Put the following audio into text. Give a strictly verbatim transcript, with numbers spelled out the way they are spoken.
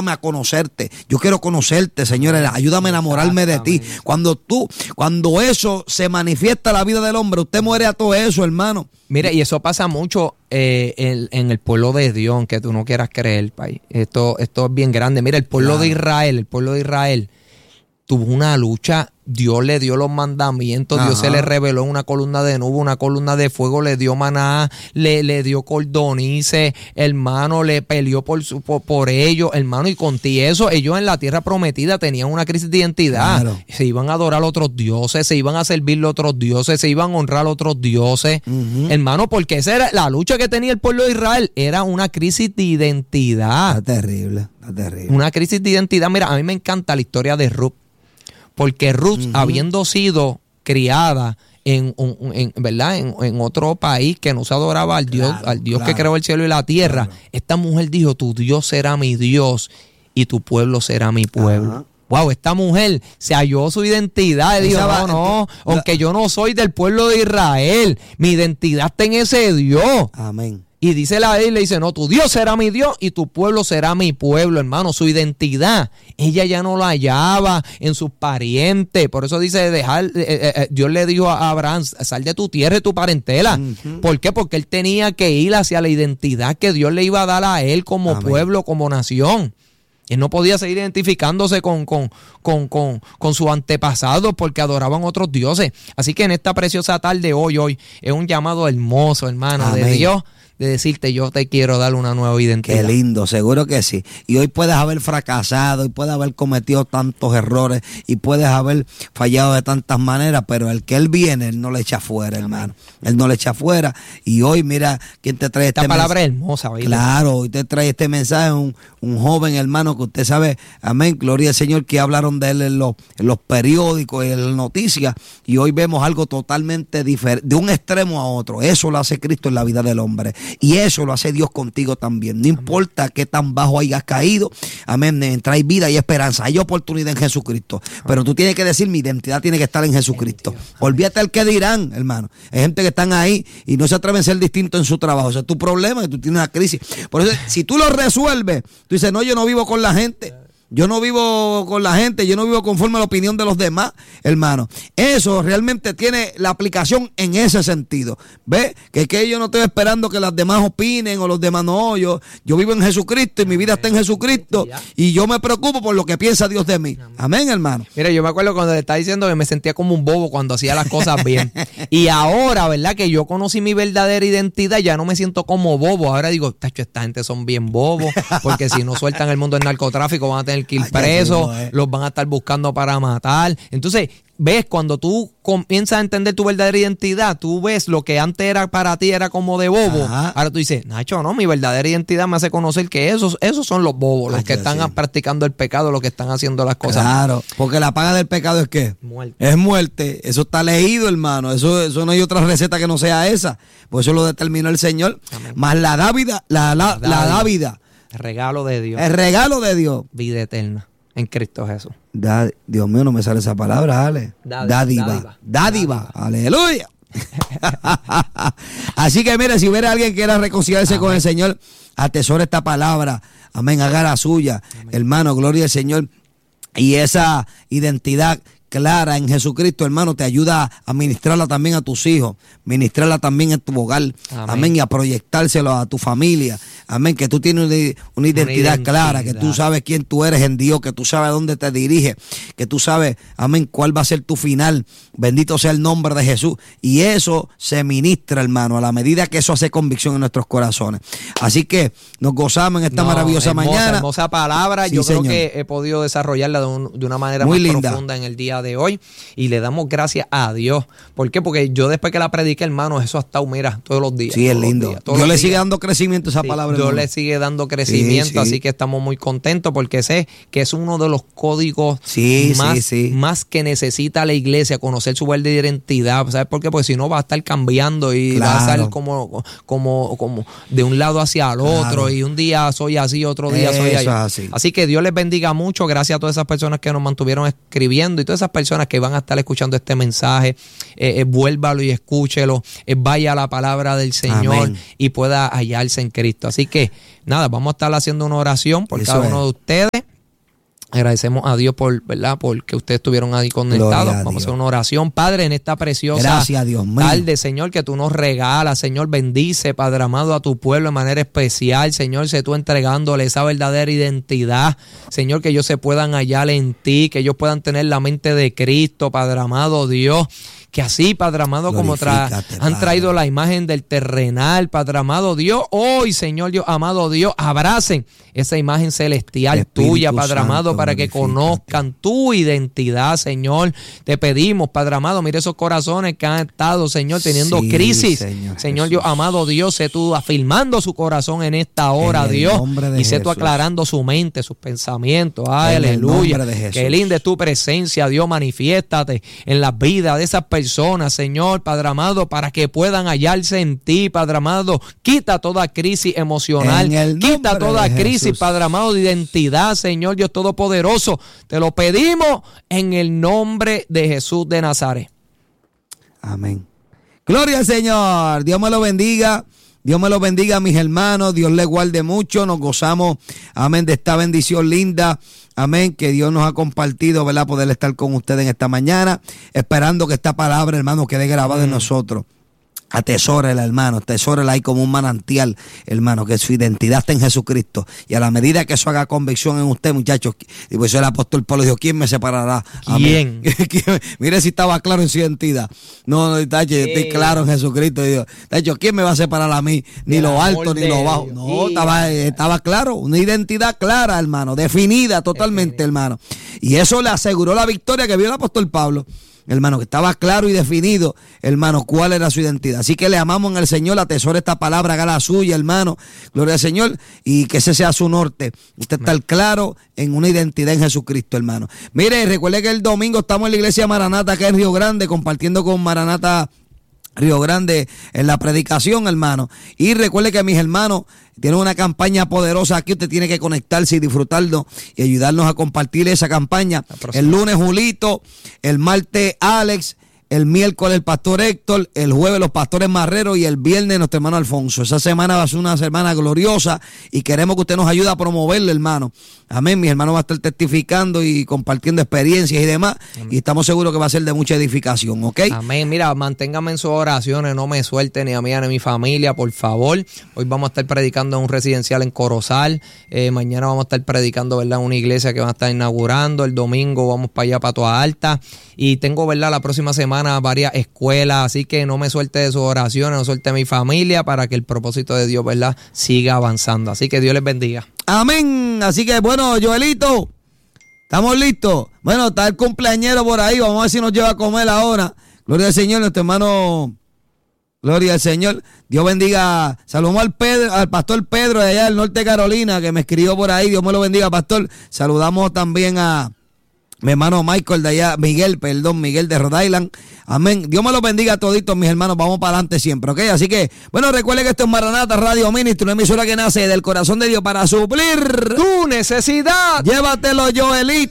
ayúdame a conocerte. Yo quiero conocerte, Señor. Ayúdame a enamorarme de ti. Cuando tú, cuando eso se manifiesta en la vida del hombre, usted muere a todo eso, hermano. Mire, y eso pasa mucho eh, en, en el pueblo de Dios, aunque tú no quieras creer, país. Esto, esto es bien grande. Mira, el pueblo claro. de Israel, el pueblo de Israel tuvo una lucha. Dios le dio los mandamientos, Ajá. Dios se le reveló en una columna de nube, una columna de fuego, le dio maná, le, le dio cordonices, hermano, le peleó por, su, por, por ellos, hermano, y con eso, ellos en la tierra prometida tenían una crisis de identidad, claro. Se iban a adorar a otros dioses, se iban a servir a otros dioses, se iban a honrar a otros dioses, uh-huh. hermano, porque esa era la lucha que tenía el pueblo de Israel, era una crisis de identidad. Está terrible, está terrible. Una crisis de identidad. Mira, a mí me encanta la historia de Ruth. Porque Ruth, uh-huh. habiendo sido criada en, en, en ¿verdad? En, en otro país que no se adoraba al Dios, claro, al Dios claro. que creó el cielo y la tierra, claro. esta mujer dijo, tu Dios será mi Dios y tu pueblo será mi pueblo. Uh-huh. Wow, esta mujer se halló su identidad y dijo, no, no, aunque yo no soy del pueblo de Israel, mi identidad está en ese Dios. Amén. Y dice la Biblia, dice, no, tu Dios será mi Dios y tu pueblo será mi pueblo, hermano. Su identidad, ella ya no la hallaba en sus parientes. Por eso dice, dejar, eh, eh, Dios le dijo a Abraham, sal de tu tierra y tu parentela. Uh-huh. ¿Por qué? Porque él tenía que ir hacia la identidad que Dios le iba a dar a él como Amén. Pueblo, como nación. Él no podía seguir identificándose con, con, con, con, con sus antepasados porque adoraban otros dioses. Así que en esta preciosa tarde, hoy, hoy, es un llamado hermoso, hermano, Amén. De Dios, de decirte, yo te quiero dar una nueva identidad. Qué lindo, seguro que sí. Y hoy puedes haber fracasado, y puedes haber cometido tantos errores, y puedes haber fallado de tantas maneras, pero el que Él viene, Él no le echa fuera, hermano. Él no le echa fuera. Y hoy, mira, ¿quién te trae esta este palabra mensaje? Hermosa, ¿verdad? Claro, hoy te trae este mensaje un, un joven hermano que usted sabe, amén, gloria al Señor, que hablaron de él en los, en los periódicos, en las noticias, y hoy vemos algo totalmente diferente, de un extremo a otro. Eso lo hace Cristo en la vida del hombre. Y eso lo hace Dios contigo también. No amén. Importa qué tan bajo hayas caído. Amén. Trae vida y esperanza. Hay oportunidad en Jesucristo. Amén. Pero tú tienes que decir, mi identidad tiene que estar en Jesucristo. Olvídate el que dirán, hermano. Hay gente que están ahí y no se atreven a ser distintos en su trabajo. O sea, es tu problema, que tú tienes una crisis. Por eso, si tú lo resuelves, tú dices, no, yo no vivo con la gente. Yo no vivo con la gente, yo no vivo conforme a la opinión de los demás, hermano. Eso realmente tiene la aplicación en ese sentido. ¿Ves? Que, que yo no estoy esperando que las demás opinen o los demás no. Yo, yo vivo en Jesucristo y mi vida está en Jesucristo y yo me preocupo por lo que piensa Dios de mí. Amén, hermano. Mira, yo me acuerdo cuando le estaba diciendo que me sentía como un bobo cuando hacía las cosas bien. Y ahora, ¿verdad? Que yo conocí mi verdadera identidad, ya no me siento como bobo. Ahora digo, tacho, esta gente son bien bobos, porque si no sueltan el mundo del narcotráfico van a tener que ir presos, los van a estar buscando para matar. Entonces, ves, cuando tú comienzas a entender tu verdadera identidad, tú ves lo que antes era para ti era como de bobo. Ajá. Ahora tú dices, Nacho, no, mi verdadera identidad me hace conocer que esos, esos son los bobos, los Ay, que están sí. practicando el pecado, los que están haciendo las cosas. Claro, porque la paga del pecado es ¿qué? Muerte. Es muerte. Eso está leído, hermano. Eso, eso no hay otra receta que no sea esa. Por eso lo determinó el Señor. Amén. Más la dávida, la, la, la, la dávida. El regalo de Dios. El regalo de Dios. Vida eterna en Cristo Jesús. Da, Dios mío, no me sale esa palabra, Ale. Dádiva. Dádiva. Dádiva. Aleluya. Así que mira, si hubiera alguien que quiera reconciliarse Amén. Con el Señor, atesora esta palabra. Amén. Haga la suya. Amén. Hermano, gloria al Señor. Y esa identidad clara en Jesucristo, hermano, te ayuda a ministrarla también a tus hijos, ministrarla también en tu hogar, amén, amén, y a proyectárselo a tu familia, amén, que tú tienes una, una, identidad, una identidad clara, que tú sabes quién tú eres en Dios, que tú sabes dónde te diriges, que tú sabes, amén, cuál va a ser tu final, bendito sea el nombre de Jesús, y eso se ministra, hermano, a la medida que eso hace convicción en nuestros corazones. Así que nos gozamos en esta no, maravillosa hermosa, mañana. Hermosa palabra, sí, yo señor. Creo que he podido desarrollarla de, un, de una manera muy más linda. Profunda en el día de hoy, y le damos gracias a Dios. ¿Por qué? Porque yo después que la prediqué, hermano, eso ha estado, mira, todos los días. Sí, es lindo. Días, Dios le días. Sigue dando crecimiento a esa sí, palabra. Dios le sigue dando crecimiento, sí, sí. Así que estamos muy contentos porque sé que es uno de los códigos sí, más, sí, sí. más que necesita la iglesia, conocer su verdadera identidad. ¿Sabes por qué? Porque si no va a estar cambiando y claro. va a estar como, como, como de un lado hacia el claro. otro, y un día soy así, otro día eso soy allá. Así. Así que Dios les bendiga mucho. Gracias a todas esas personas que nos mantuvieron escribiendo y todas esas personas que van a estar escuchando este mensaje, eh, eh, vuélvalo y escúchelo, eh, vaya a la palabra del Señor. Amén. Y pueda hallarse en Cristo. Así que, nada, vamos a estar haciendo una oración por Eso cada uno es. de ustedes. Agradecemos a Dios por, ¿verdad? Porque ustedes estuvieron ahí conectados. Vamos a hacer una oración. Padre, en esta preciosa Gracias, Dios mío. tarde, Señor, que tú nos regalas. Señor, bendice, Padre amado, a tu pueblo de manera especial. Señor, sé tú entregándole esa verdadera identidad. Señor, que ellos se puedan hallar en ti, que ellos puedan tener la mente de Cristo, Padre amado, Dios. Que así, Padre amado, como tra han traído la imagen del terrenal, Padre amado Dios, hoy, Señor Dios amado Dios, abracen esa imagen celestial Espíritu tuya, Padre Santo, amado, para que conozcan tu identidad, Señor. Te pedimos, Padre amado, mire esos corazones que han estado, Señor, teniendo sí, crisis. Señor, Señor Dios amado Dios, sé tú afirmando su corazón en esta hora, en Dios, y sé tú aclarando su mente, sus pensamientos. Ay, aleluya. Qué linda es tu presencia, Dios, manifiéstate en las vidas de esas personas. Personas, Señor, Padre amado, para que puedan hallarse en ti, Padre amado. Quita toda crisis emocional, quita toda crisis, Padre amado, de identidad, Señor Dios Todopoderoso. Te lo pedimos en el nombre de Jesús de Nazaret. Amén. Gloria al Señor. Dios me lo bendiga. Dios me lo bendiga, mis hermanos. Dios les guarde mucho. Nos gozamos, amén, de esta bendición linda. Amén, que Dios nos ha compartido, ¿verdad? Poder estar con ustedes en esta mañana, esperando que esta palabra, hermano, quede grabada en nosotros. Atesórela, hermano, atesórela ahí como un manantial, hermano, que su identidad está en Jesucristo. Y a la medida que eso haga convicción en usted, muchachos, y pues el apóstol Pablo dijo, ¿quién me separará? ¿Quién? Mire si estaba claro en su identidad. No, no, tacho, yo estoy claro en Jesucristo. Digo, tacho, ¿quién me va a separar a mí? Ni el lo alto, ni lo bajo. No, estaba, estaba claro, una identidad clara, hermano, definida totalmente, hermano. Y eso le aseguró la victoria que vio el apóstol Pablo. Hermano, que estaba claro y definido, hermano, cuál era su identidad. Así que le amamos en el Señor, atesore esta palabra, haga la suya, hermano. Gloria al Señor, y que ese sea su norte. Usted está claro en una identidad en Jesucristo, hermano. Mire, recuerde que el domingo estamos en la iglesia Maranata, acá en Río Grande, compartiendo con Maranata Río Grande en la predicación, hermano. Y recuerde que mis hermanos tienen una campaña poderosa aquí. Usted tiene que conectarse y disfrutarlo y ayudarnos a compartir esa campaña. El lunes Julito, el martes Alex, el miércoles el pastor Héctor, el jueves los pastores Marrero y el viernes nuestro hermano Alfonso. Esa semana va a ser una semana gloriosa y queremos que usted nos ayude a promoverlo, hermano. Amén. Mi hermano va a estar testificando y compartiendo experiencias y demás. Amén. Y estamos seguros que va a ser de mucha edificación, ¿ok? Amén. Mira, manténgame en sus oraciones, no me suelte ni a mí ni a mi familia, por favor. Hoy vamos a estar predicando en un residencial en Corozal. Eh, mañana vamos a estar predicando, ¿verdad?, en una iglesia que va a estar inaugurando. El domingo vamos para allá, para Toa Alta. Y tengo, ¿verdad?, la próxima semana varias escuelas, así que no me suelte de sus oraciones, no suelte a mi familia para que el propósito de Dios, ¿verdad?, siga avanzando. Así que Dios les bendiga. Amén. Así que bueno, Joelito, ¿estamos listos? Bueno, está el cumpleañero por ahí, vamos a ver si nos lleva a comer ahora. Gloria al Señor, nuestro hermano, gloria al Señor. Dios bendiga. Saludamos al Pedro, al pastor Pedro de allá del norte de Carolina, que me escribió por ahí. Dios me lo bendiga, pastor. Saludamos también a mi hermano Michael de allá, Miguel, perdón, Miguel de Rhode Island. Amén. Dios me los bendiga a toditos, mis hermanos. Vamos para adelante siempre, ¿ok? Así que, bueno, recuerden que esto es Maranata Radio Ministry, una emisora que nace del corazón de Dios para suplir tu necesidad. Llévatelo, Joelito.